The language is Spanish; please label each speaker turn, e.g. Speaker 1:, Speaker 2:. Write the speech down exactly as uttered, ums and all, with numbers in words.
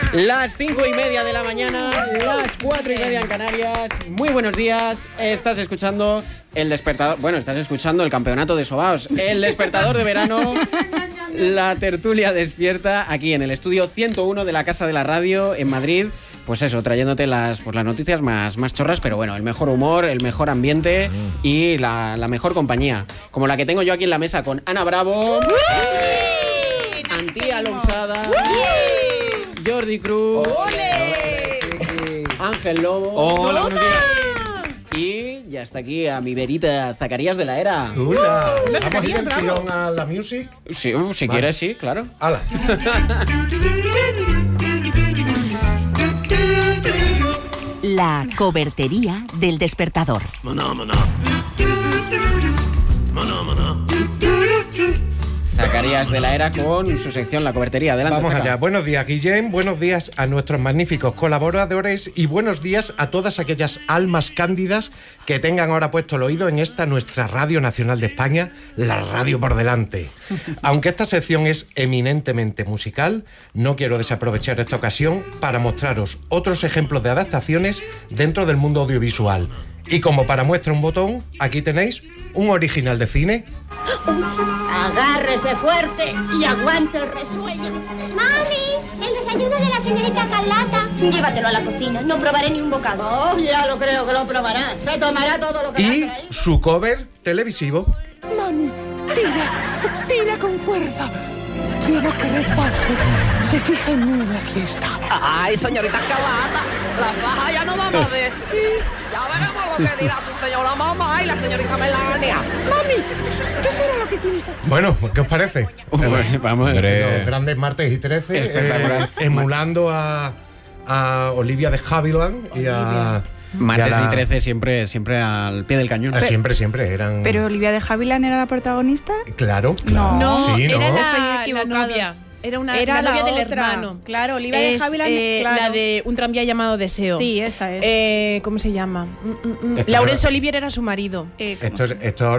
Speaker 1: Las cinco y media de la mañana, las cuatro y media en Canarias. Muy buenos días. Estás escuchando el despertador. Bueno, estás escuchando el campeonato de sobaos. El despertador de verano. La tertulia despierta aquí en el estudio ciento uno de la Casa de la Radio en Madrid. Pues eso, trayéndote las, pues las noticias más, más chorras, pero bueno, el mejor humor, el mejor ambiente y la, la mejor compañía. Como la que tengo yo aquí en la mesa con Ana Bravo, Antía Lousada, Jordi Cruz, Ángel Lobo.
Speaker 2: Hola, buenos días.
Speaker 1: Y ya está aquí a mi verita Zacarías de la Era.
Speaker 2: Hola. ¿Vamos a ir el tirón a la music?
Speaker 1: Sí, si
Speaker 2: Vale.
Speaker 1: quieres, sí, claro.
Speaker 2: ¡Hala!
Speaker 3: La cobertería del despertador.
Speaker 4: Maná, maná. Maná, maná.
Speaker 1: Zacarías de la Era con su sección La Cobertería. Adelante.
Speaker 2: Vamos
Speaker 1: Zaca.
Speaker 2: allá. Buenos días, Guillem. Buenos días a nuestros magníficos colaboradores y buenos días a todas aquellas almas cándidas que tengan ahora puesto el oído en esta nuestra Radio Nacional de España, la radio por delante. Aunque esta sección es eminentemente musical, no quiero desaprovechar esta ocasión para mostraros otros ejemplos de adaptaciones dentro del mundo audiovisual. Y como para muestra un botón, aquí tenéis un original de cine.
Speaker 5: Agárrese fuerte y aguante el resuello.
Speaker 6: ¡Mami! El desayuno de la señorita Carlata.
Speaker 5: Llévatelo a la cocina, no probaré ni un bocado. Oh, ya lo creo que lo probará. Se tomará todo lo que
Speaker 2: Y
Speaker 5: va a traer.
Speaker 2: su cover televisivo.
Speaker 7: Mami, tira, tira con fuerza. Quiero que Red Bull se fije en mí en la fiesta.
Speaker 8: Ay, señorita Carlata, la faja ya no va a decir. Ya veremos lo que dirá su señora mamá y la señorita Melania.
Speaker 7: Mami, ¿qué será lo que tienes que hacer?
Speaker 2: Bueno, ¿qué os parece?
Speaker 1: Uy, vamos,
Speaker 2: Los grandes martes y trece,
Speaker 1: Espectacular.
Speaker 2: eh, emulando a, a Olivia de Havilland y a...
Speaker 1: Martes
Speaker 2: y a la-
Speaker 1: y trece siempre, siempre al pie del cañón.
Speaker 2: Ah, siempre, siempre eran...
Speaker 9: ¿Pero Olivia de Havilland era la protagonista?
Speaker 2: Claro,
Speaker 9: No.
Speaker 2: claro. Sí, ¿no?
Speaker 10: era
Speaker 9: Estoy
Speaker 10: la, la
Speaker 9: equivocados.
Speaker 10: novia. Era una
Speaker 9: Era
Speaker 10: la novia
Speaker 9: la
Speaker 10: del
Speaker 9: otra.
Speaker 10: hermano.
Speaker 9: Claro, Olivia de
Speaker 10: Es,
Speaker 9: Havilland,
Speaker 10: eh,
Speaker 9: claro.
Speaker 10: la de Un tranvía llamado Deseo.
Speaker 9: Sí, esa es.
Speaker 10: Eh, ¿Cómo se llama? Mm, mm, mm.
Speaker 2: Esto
Speaker 10: Laurence
Speaker 2: ahora-
Speaker 10: Olivier era su marido.
Speaker 9: Eh,
Speaker 2: Esto es, esto